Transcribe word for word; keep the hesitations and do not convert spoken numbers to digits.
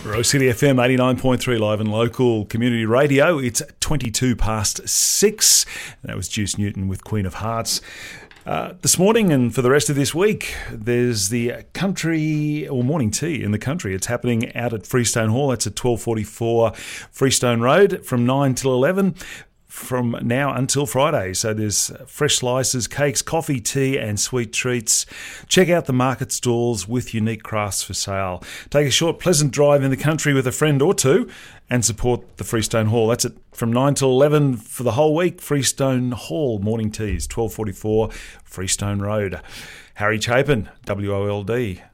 Rose City F M eighty-nine point three live and local community radio. It's twenty-two past six. That was Juice Newton with Queen of Hearts. Uh, this morning and for the rest of this week, there's the country or morning tea in the country. It's happening out at Freestone Hall. That's at twelve forty-four Freestone Road from nine till eleven. From now until Friday. So there's fresh slices, cakes, coffee, tea and sweet treats. Check out the market stalls with unique crafts for sale. Take a short, pleasant drive in the country with a friend or two and support the Freestone Hall. That's it from nine till eleven for the whole week. Freestone Hall, morning teas, twelve forty-four Freestone Road. Harry Chapin, W O L D.